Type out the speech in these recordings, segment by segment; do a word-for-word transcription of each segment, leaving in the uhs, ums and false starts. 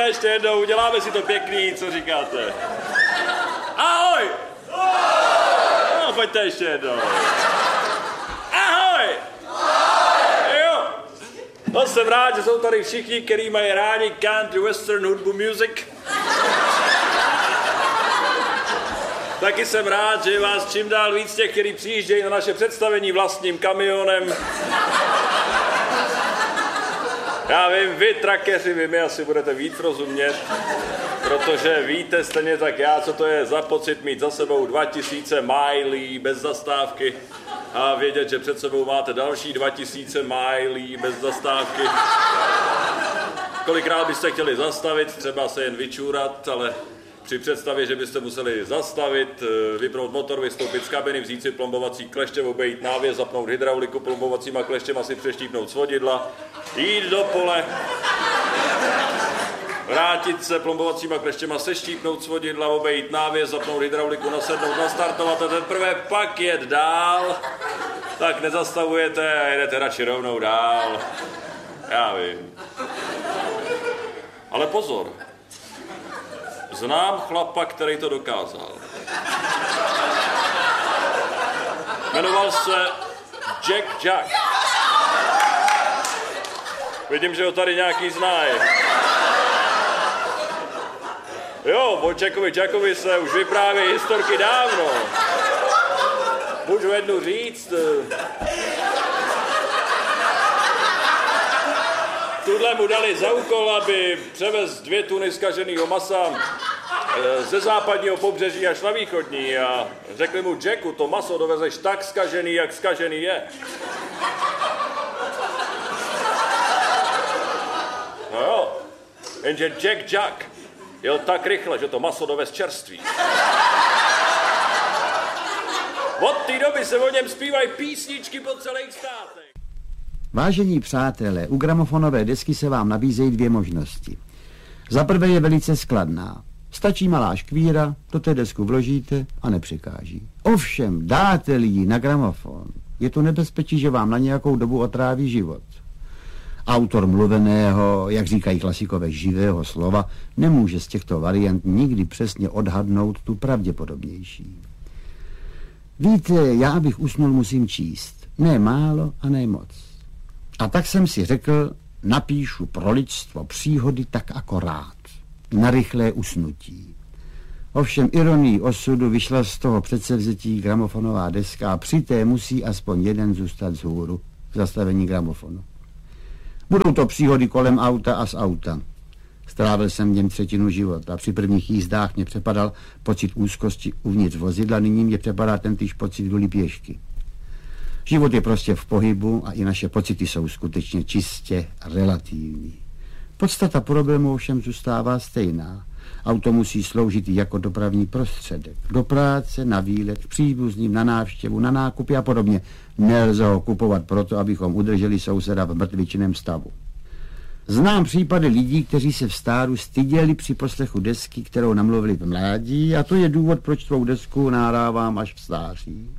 ještě jednou, uděláme si to pěkný, co říkáte? Ahoj! No, pojďte ještě jednou. Ahoj! Jo! No, jsem rád, že jsou tady všichni, kteří mají rádi country western hudbu music. Taky jsem rád, že je vás čím dál víc těch, kteří přijíždějí na naše představení vlastním kamionem. Já vím, vy trakeři, vy mi asi budete víc rozumět, protože víte stejně tak já, co to je za pocit mít za sebou dva tisíce milí bez zastávky a vědět, že před sebou máte další dva tisíce milí bez zastávky. Kolikrát byste chtěli zastavit, třeba se jen vyčůrat, ale při představě, že byste museli zastavit, vypnout motor, vystoupit z kabiny, vzít si plombovací kleště, obejít návěs, zapnout hydrauliku, plombovacíma kleštěma si přeštípnout svodidla, jít do pole, vrátit se plombovacíma kleštěma, seštípnout svodidla, obejít návěs, zapnout hydrauliku, nasednout, nastartovat a teprve pak jet dál, tak nezastavujete a jedete radši rovnou dál. Já vím. Ale pozor. Znám chlapa, který to dokázal. Jmenoval se Jack Jack. Vidím, že ho tady nějaký znají. Jo, o Jackovi Jackovi se už vypráví historky dávno. Můžu jednu říct. Tuhle mu dali za úkol, aby převez dvě tuny zkaženého masa ze západního pobřeží až na východní a řekli mu: Jacku, to maso dovezeš tak zkažený, jak zkažený je. No jo, jenže Jack Jack jel tak rychle, že to maso dovez čerství. Od té doby se o něm zpívají písničky po celých státech. Vážení přátelé, u gramofonové desky se vám nabízejí dvě možnosti. Za prvé je velice skladná. Stačí malá škvíra, do té desku vložíte a nepřekáží. Ovšem, dáte-li ji na gramofon, je to nebezpečí, že vám na nějakou dobu otráví život. Autor mluveného, jak říkají klasikové, živého slova, nemůže z těchto variant nikdy přesně odhadnout tu pravděpodobnější. Víte, já bych usnul musím číst. Ne málo a ne moc. A tak jsem si řekl, napíšu pro lidstvo příhody tak akorát, na rychlé usnutí. Ovšem ironií osudu vyšla z toho předsevzetí gramofonová deska a při té musí aspoň jeden zůstat vzhůru v zastavení gramofonu. Budou to příhody kolem auta a z auta. Strávil jsem v něm třetinu života. Při prvních jízdách mě přepadal pocit úzkosti uvnitř vozidla, nyní mě přepadá tentýž pocit vůli pěšky. Život je prostě v pohybu a i naše pocity jsou skutečně čistě relativní. Podstata problému ovšem zůstává stejná. Auto musí sloužit jako dopravní prostředek. Do práce, na výlet, k příbuzným, na návštěvu, na nákupy a podobně. Nelze ho kupovat proto, abychom udrželi souseda v mrtvičném stavu. Znám případy lidí, kteří se v stáru styděli při poslechu desky, kterou namluvili v mládí, a to je důvod, proč svou desku nahrávám až v stáří.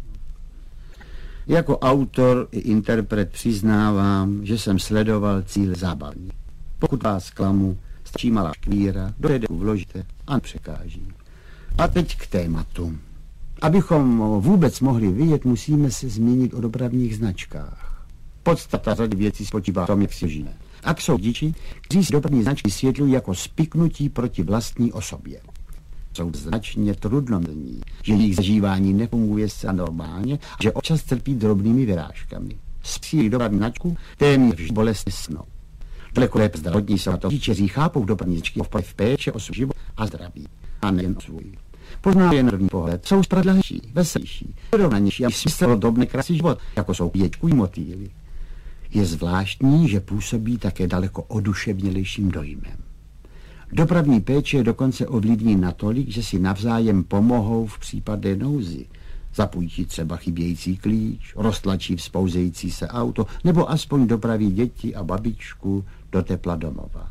Jako autor i interpret přiznávám, že jsem sledoval cíl zábavní. Pokud vás klamu, stačí malá škvíra, do desku vložíte a nepřekáží. A teď k tématu. Abychom vůbec mohli vyjet, musíme se zmínit o dopravních značkách. Podstata řady věcí spočívá v tom, jak si žijeme. A jsou diči, kteří si dopravní značky vysvětlují jako spiknutí proti vlastní osobě. Jsou značně trudnomyslní, že jejich zažívání nefunguje zcela normálně a že občas trpí drobnými vyrážkami. Spíjí dopravní značku téměř bolestně snou. Daleko lépe zdravotní jsou na to, kteří chápou dopravní značky v péče o svůj život a zdraví, a nejen o svůj. Pozná je na první pohled, jsou spravedlivější, veselější, vyrovnanější a smysluplné krásy život, jako jsou pěťku motýly. Je zvláštní, že působí také daleko oduševnělejším dojmem. Dopravní péče je dokonce ovlivní natolik, že si navzájem pomohou v případě nouzi. Zapůjčí třeba chybějící klíč, roztlačí vzpouzející se auto, nebo aspoň dopraví děti a babičku do tepla domova.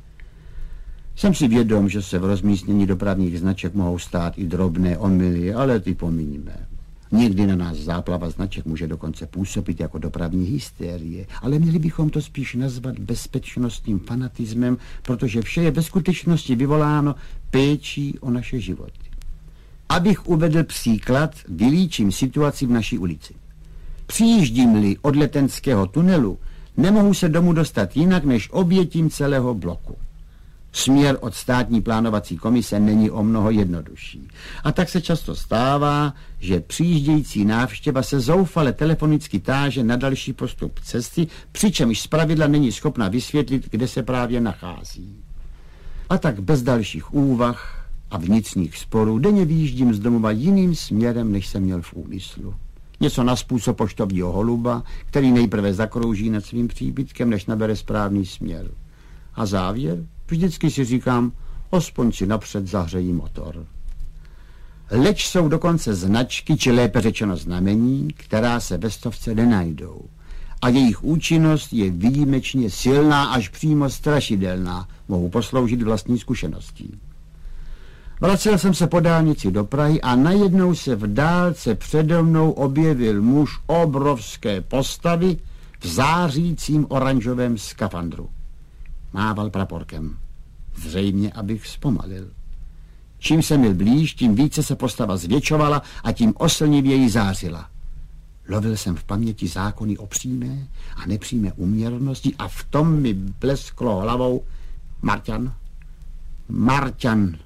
Jsem si vědom, že se v rozmístění dopravních značek mohou stát i drobné omyly, ale ty pominíme. Někdy na nás záplava značek může dokonce působit jako dopravní hysterie, ale měli bychom to spíš nazvat bezpečnostním fanatismem, protože vše je ve skutečnosti vyvoláno péčí o naše životy. Abych uvedl příklad, vylíčím situaci v naší ulici. Přijíždím-li od Letenského tunelu, nemohu se domů dostat jinak, než obětím celého bloku. Směr od státní plánovací komise není o mnoho jednodušší. A tak se často stává, že přijíždějící návštěva se zoufale telefonicky táže na další postup cesty, přičemž zpravidla není schopna vysvětlit, kde se právě nachází. A tak bez dalších úvah a vnitřních sporů denně vyjíždím z domova jiným směrem, než jsem měl v úmyslu. Něco na způsob poštovního holuba, který nejprve zakrouží nad svým příbytkem, než nabere správný směr. A závěr? Vždycky si říkám, aspoň si napřed zahřejí motor. Leč jsou dokonce značky, či lépe řečeno znamení, která se ve stovce nenajdou. A jejich účinnost je výjimečně silná, až přímo strašidelná. Mohu posloužit vlastní zkušeností. Vracel jsem se po dálnici do Prahy a najednou se v dálce přede mnou objevil muž obrovské postavy v zářícím oranžovém skafandru. Mával praporkem. Zřejmě, abych zpomalil. Čím jsem byl blíž, tím více se postava zvětšovala a tím oslnivěji zářila. Lovil jsem v paměti zákony o přímé a nepřímé uměrnosti a v tom mi blesklo hlavou Marťan. Marťan.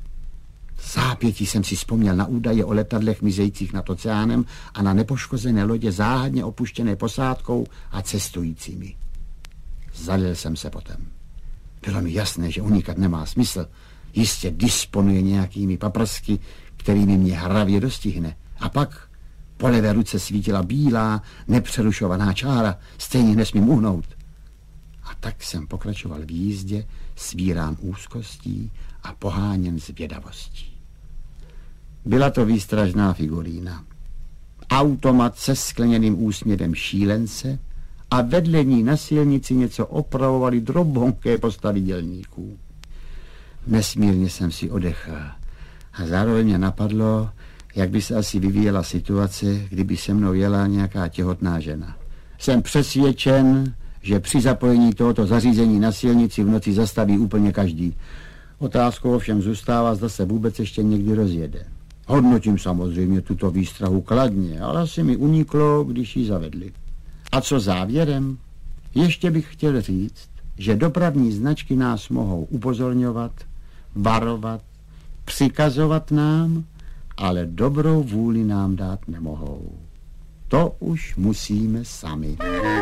Zápětí jsem si vzpomněl na údaje o letadlech mizejících nad oceánem a na nepoškozené lodě záhadně opuštěné posádkou a cestujícími. Zalil jsem se potem. Bylo mi jasné, že unikat nemá smysl. Jistě disponuje nějakými paprsky, kterými mě hravě dostihne. A pak po levé ruce svítila bílá, nepřerušovaná čára. Stejně nesmím uhnout. A tak jsem pokračoval v jízdě, svírán úzkostí a poháněn zvědavostí. Byla to výstražná figurína. Automat se skleněným úsměvem šílence a vedle ní na silnici něco opravovali drobonké postavy dělníků. Nesmírně jsem si odechl a zároveň mě napadlo, jak by se asi vyvíjela situace, kdyby se mnou jela nějaká těhotná žena. Jsem přesvědčen, že při zapojení tohoto zařízení na silnici v noci zastaví úplně každý. Otázkou ovšem zůstává, zda se vůbec ještě někdy rozjede. Hodnotím samozřejmě tuto výstrahu kladně, ale asi mi uniklo, když ji zavedli. A co závěrem? Ještě bych chtěl říct, že dopravní značky nás mohou upozorňovat, varovat, přikazovat nám, ale dobrou vůli nám dát nemohou. To už musíme sami.